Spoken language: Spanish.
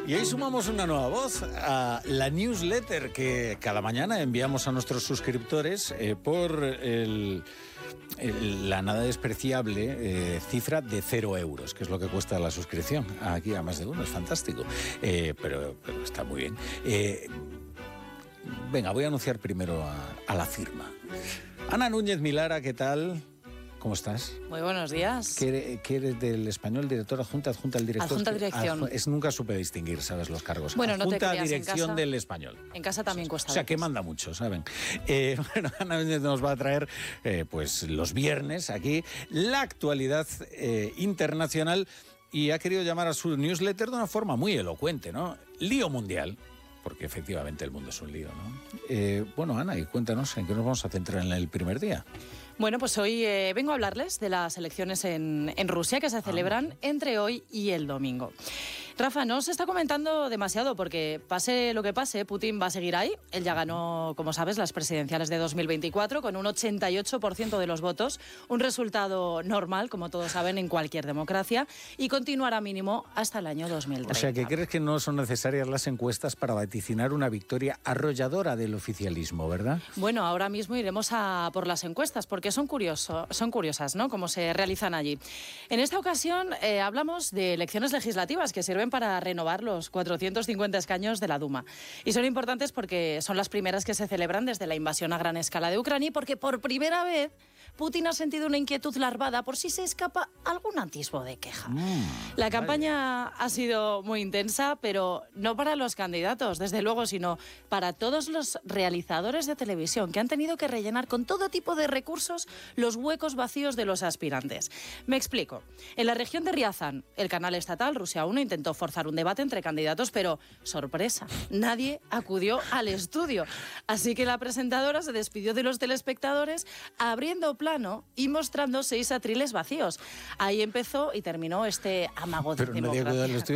Y hoy sumamos una nueva voz a la newsletter que cada mañana enviamos a nuestros suscriptores por la nada despreciable cifra de 0 euros, que es lo que cuesta la suscripción. Aquí a más de uno, es fantástico. Pero está muy bien. Venga, voy a anunciar primero a la firma. Ana Núñez Milara, ¿qué tal? ¿Cómo estás? Muy buenos días. ¿Qué eres del Español? ¿Directora adjunta al director? Adjunta dirección. Nunca supe distinguir, ¿sabes? Los cargos. Bueno, adjunta no te creas, dirección del Español. En casa también cuesta. O sea, que manda mucho, ¿saben? Bueno, Ana Núñez nos va a traer, pues los viernes aquí, la actualidad internacional y ha querido llamar a su newsletter de una forma muy elocuente, ¿no? Lío mundial. Porque efectivamente el mundo es un lío, ¿no? Bueno, Ana, y cuéntanos, ¿en qué nos vamos a centrar en el primer día? Bueno, pues hoy vengo a hablarles de las elecciones en Rusia que se celebran entre hoy y el domingo. Rafa, no se está comentando demasiado porque pase lo que pase, Putin va a seguir ahí. Él ya ganó, como sabes, las presidenciales de 2024 con un 88% de los votos, un resultado normal, como todos saben, en cualquier democracia, y continuará mínimo hasta el año 2030. O sea, ¿que crees que no son necesarias las encuestas para vaticinar una victoria arrolladora del oficialismo, verdad? Bueno, ahora mismo iremos a por las encuestas porque son curiosas, ¿no? Cómo se realizan allí. En esta ocasión hablamos de elecciones legislativas que sirven para renovar los 450 escaños de la Duma. Y son importantes porque son las primeras que se celebran desde la invasión a gran escala de Ucrania y porque por primera vez Putin ha sentido una inquietud larvada por si se escapa algún atisbo de queja. La campaña ha sido muy intensa, pero no para los candidatos, desde luego, sino para todos los realizadores de televisión que han tenido que rellenar con todo tipo de recursos los huecos vacíos de los aspirantes. Me explico. En la región de Riazán, el canal estatal Rusia 1 intentó forzar un debate entre candidatos, pero sorpresa, nadie acudió al estudio. Así que la presentadora se despidió de los telespectadores abriendo plano y mostrando 6 atriles vacíos. Ahí empezó y terminó este amago de democracia.